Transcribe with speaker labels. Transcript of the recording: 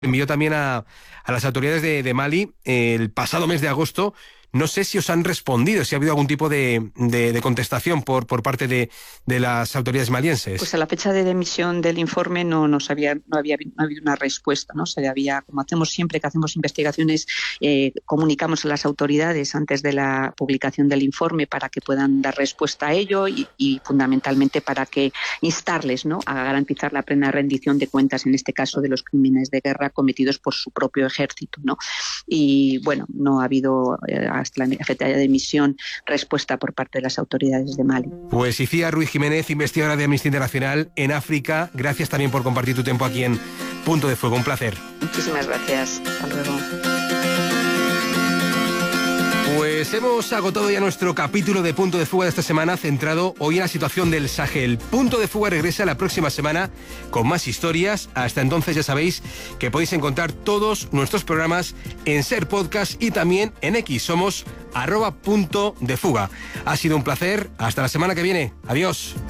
Speaker 1: envió también a las autoridades de Mali el pasado mes de agosto. No sé si os han respondido, si ha habido algún tipo de contestación por parte de las autoridades malienses.
Speaker 2: Pues a la fecha de emisión del informe no había habido una respuesta, ¿no? Como hacemos siempre que hacemos investigaciones, comunicamos a las autoridades antes de la publicación del informe para que puedan dar respuesta a ello y fundamentalmente para que instarles, ¿no?, a garantizar la plena rendición de cuentas, en este caso de los crímenes de guerra cometidos por su propio ejército, ¿no? Y bueno, no ha habido hasta la fecha de emisión respuesta por parte de las autoridades de Mali.
Speaker 1: Pues Icía Ruiz Jiménez, investigadora de Amnistía Internacional en África, gracias también por compartir tu tiempo aquí en Punto de Fuego. Un placer.
Speaker 2: Muchísimas gracias. Hasta luego.
Speaker 1: Pues hemos agotado ya nuestro capítulo de Punto de Fuga de esta semana, centrado hoy en la situación del Sahel. Punto de Fuga regresa la próxima semana con más historias. Hasta entonces ya sabéis que podéis encontrar todos nuestros programas en Ser Podcast y también en X. Somos @puntodefuga. Ha sido un placer. Hasta la semana que viene. Adiós.